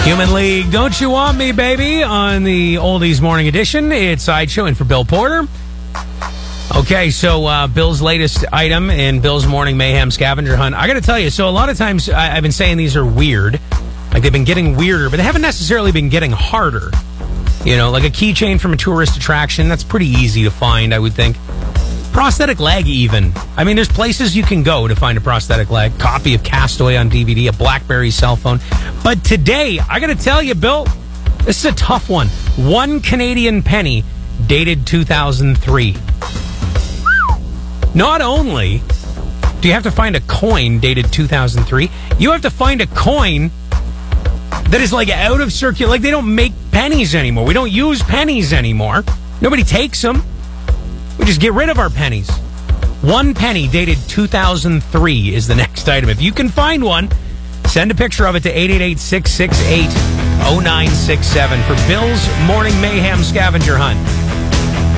Human League, Don't You Want Me, Baby, on the Oldies Morning Edition. It's Sideshow in for Bill Porter. Okay, so Bill's latest item in Bill's Morning Mayhem Scavenger Hunt. I got to tell you, so a lot of times I've been saying these are weird. Like they've been getting weirder, but they haven't necessarily been getting harder. You know, like a keychain from a tourist attraction, that's pretty easy to find, I would think. Prosthetic leg, even. I mean, there's places you can go to find a prosthetic leg. Copy of Castaway on DVD, a BlackBerry cell phone. But today, I got to tell you, Bill, this is a tough one. 1 Canadian penny, dated 2003. Not only do you have to find a coin dated 2003, you have to find a coin that is like out of circulation. Like they don't make pennies anymore. We don't use pennies anymore. Nobody takes them. We just get rid of our pennies. 1 penny dated 2003 is the next item. If you can find one, send a picture of it to 888-668-0967 for Bill's Morning Mayhem Scavenger Hunt.